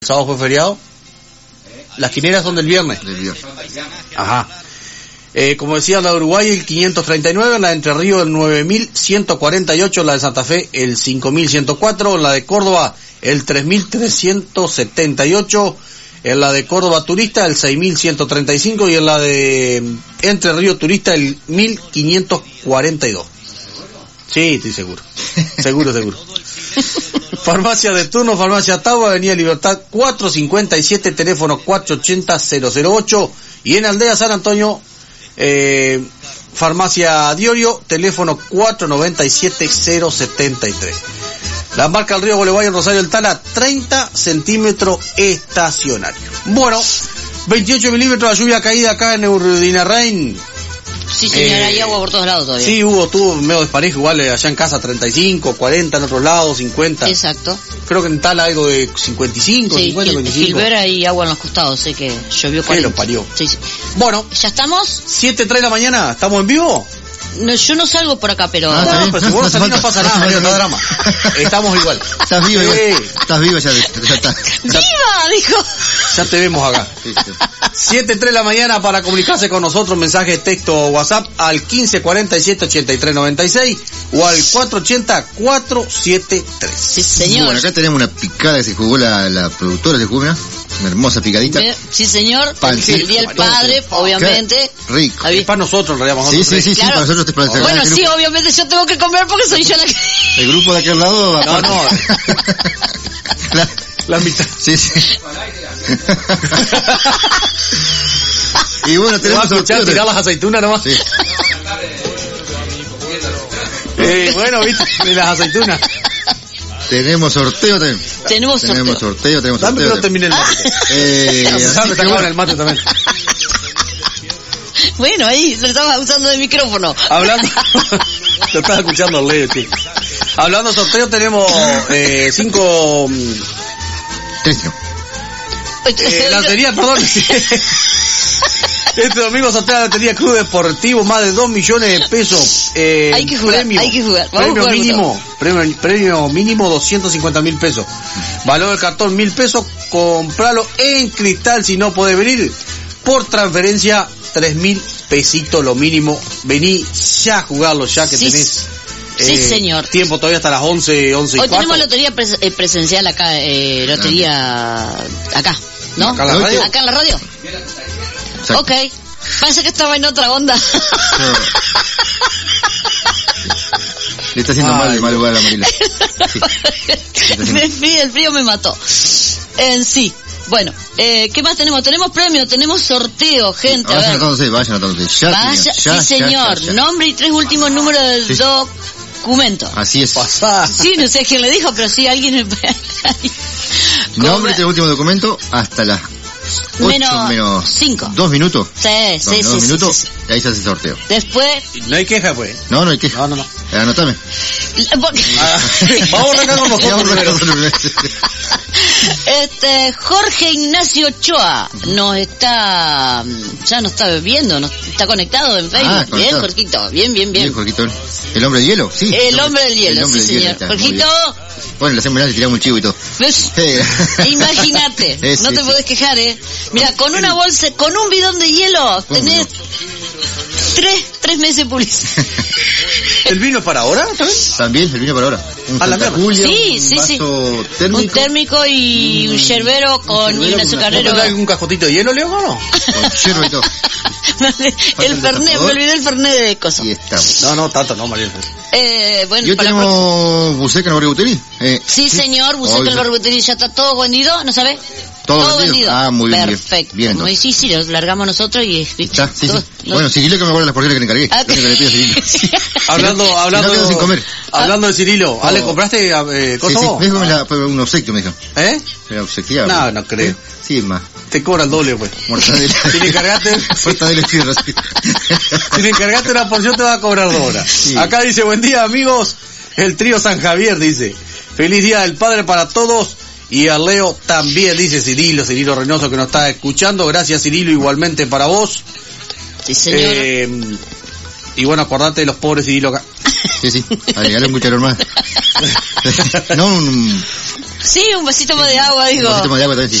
¿El sábado fue feriado? Las quineras son del viernes. Del viernes. Ajá. Como decía, la de Uruguay el 539, la de Entre Ríos el 9148, la de Santa Fe el 5104, la de Córdoba el 3378, en la de Córdoba Turista el 6135 y en la de Entre Ríos Turista el 1542. Sí, estoy seguro. Seguro. Farmacia de turno, Farmacia Tau, Avenida Libertad 457, teléfono 480-008. Y en Aldea San Antonio, Farmacia Diorio, teléfono 497-073. La marca del Río Gualeguay en Rosario del Tala, 30 centímetros estacionario. Bueno, 28 milímetros de lluvia caída acá en Urdinarrain. Sí, señora, hay agua por todos lados todavía. Sí, tuvo medio desparejo, igual allá en casa 35, 40 en otros lados, 50. Exacto. Creo que en Tala algo de 55, sí, 50, 25. Gilbert hay agua en los costados, sé que llovió 40. ¿Qué lo parió? Sí. Bueno. ¿Ya estamos? 7:03 de la mañana, ¿estamos en vivo? No, yo no salgo por acá, pero... No, pero si vos no salís no pasa nada, no hay drama. Estamos igual. Estás vivo, estás vivo, ya está. ¡Viva! Dijo. Ya te vemos acá. Sí. 7:03 de la mañana para comunicarse con nosotros, mensaje, texto o WhatsApp al 1547-8396 o al 480-473. Sí, señor. Bueno, acá tenemos una picada que se jugó la productora, se jugó una hermosa picadita. Sí, señor. Pancito. El día del padre, obviamente. Qué rico. Es para nosotros, lo llamamos Sí, nosotros. sí, claro. para nosotros te parece. Bueno, sí, obviamente yo tengo que comer porque soy yo la que... El grupo de aquel lado... No. La mitad. Sí. Y bueno, tenemos ¿Vas a escuchar tirar las aceitunas nomás? Sí. Bueno, viste, de las aceitunas. Tenemos sorteo también. Tenemos sorteo. Dame que no termine el mate. Sabe que el mate también. Bueno, ahí lo estaba usando de micrófono. Hablando, lo estás escuchando al Leo, sí. Hablando de sorteo, tenemos 5... Lancería, perdón. Este domingo sortea la Lotería Club Deportivo, más de 2 millones de pesos. Hay que jugar. Premio mínimo 250.000 pesos. Valor del cartón 1.000 pesos. Compralo en cristal si no podés venir. Por transferencia 3.000 pesitos lo mínimo. Vení ya a jugarlo, ya que tenés. Sí, señor. Tiempo todavía hasta las 11 Hoy y tenemos lotería presencial acá, lotería acá, ¿no? ¿Acá en la radio? Acá en la radio. Exacto. Ok. Parece que estaba en otra onda. Le está haciendo mal lugar a la Marila. Sí. El frío me mató. Sí. Bueno, ¿qué más tenemos? Tenemos premio, tenemos sorteo, gente. Vayan anotándose. Sí, señor. Ya. Nombre y 3 últimos números del documento. Así es. Sí, no sé quién le dijo, pero sí alguien... Nombre y 3 últimos documentos hasta las 8 menos 5. 2 minutos. Sí. 2 minutos, sí. Y ahí se hace el sorteo. Después... No hay queja, pues. No hay queja. No. Anotame. Vamos a arrancar con nosotros primero. Jorge Ignacio Ochoa ya nos está viendo, nos está conectado en Facebook. Bien, Jorgito, bien. Bien, Jorgito. ¿El hombre del hielo? Sí. El hombre del hielo, sí, señor. Jorgito. Bueno, la semana le tiramos un chivo y todo. Imagínate, no te podés quejar, Mira, con una bolsa, con un bidón de hielo, tenés 3 meses de publicidad. ¿El vino es para ahora también? También, el vino para ahora. Un Santa Julia, un vaso térmico. Un térmico y un yerbero con un azucarero. ¿No algún cajotito de hielo, Leo? No. Con yerba y todo. El Fernet, me olvidé el Fernet de cosas. Y estamos. No, tanto no, María. Bueno, yo tenemos buceca en el Barbuterí. Sí, señor, buceca en el Barbuterí. ¿Ya está todo vendido? ¿No sabe? Todo vendido. Ah, muy bien. Perfecto. Bien, muy sí, lo largamos nosotros y... Está, sí. Bueno, Cirilo que me guarda las porciones que le encargué. Que le pido a Cirilo. Hablando sin comer. Hablando de Cirilo, ¿Ale compraste cosas vos? Sí, un obsequio me dijo. Me obsequiaba. No creo. Sí, más. Te cobra el doble, pues. Mortadela. Si le encargaste... Mortadela fierro, sí. Si le encargaste una porción te va a cobrar 2 horas. Sí. Acá dice, buen día, amigos. El trío San Javier dice, feliz día del padre para todos. Y a Leo también, dice Cirilo Reynoso, que nos está escuchando. Gracias, Cirilo, igualmente para vos. Sí, señor. Y bueno, acordate de los pobres Cirilo acá. Sí, agregale un cucharón más. No, Sí, un vasito más de agua, digo. Un vasito más de agua también, sí.